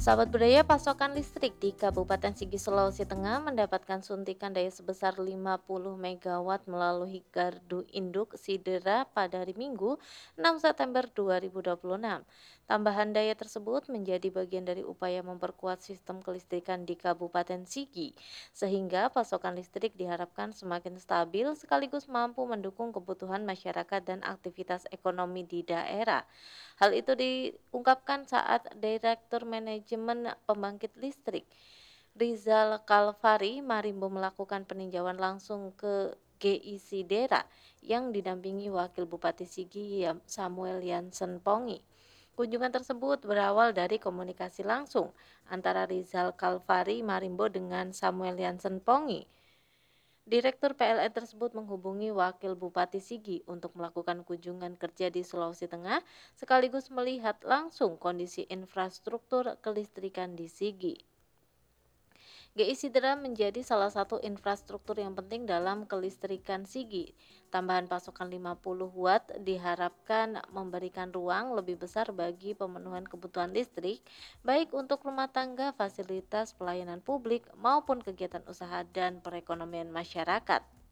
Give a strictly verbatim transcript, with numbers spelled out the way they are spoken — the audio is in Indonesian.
Sahabat budaya, pasokan listrik di Kabupaten Sigi Sulawesi Tengah mendapatkan suntikan daya sebesar lima puluh megawatt melalui gardu induk Sidera pada hari Minggu enam September dua ribu dua puluh enam. Tambahan daya tersebut menjadi bagian dari upaya memperkuat sistem kelistrikan di Kabupaten Sigi, sehingga pasokan listrik diharapkan semakin stabil sekaligus mampu mendukung kebutuhan masyarakat dan aktivitas ekonomi di daerah. Hal itu diungkapkan saat Direktur Manajemen Pembangkit Listrik Rizal Kalvari Marimbo melakukan peninjauan langsung ke G I Sidera yang didampingi Wakil Bupati Sigi Yam- Samuel Yansen Pongi. Kunjungan tersebut berawal dari komunikasi langsung antara Rizal Kalvari Marimbo dengan Samuel Yansen Pongi. Direktur P L N tersebut menghubungi Wakil Bupati Sigi untuk melakukan kunjungan kerja di Sulawesi Tengah sekaligus melihat langsung kondisi infrastruktur kelistrikan di Sigi. G I Sidra menjadi salah satu infrastruktur yang penting dalam kelistrikan Sigi. Tambahan pasokan lima puluh watt diharapkan memberikan ruang lebih besar bagi pemenuhan kebutuhan listrik, baik untuk rumah tangga, fasilitas pelayanan publik, maupun kegiatan usaha dan perekonomian masyarakat.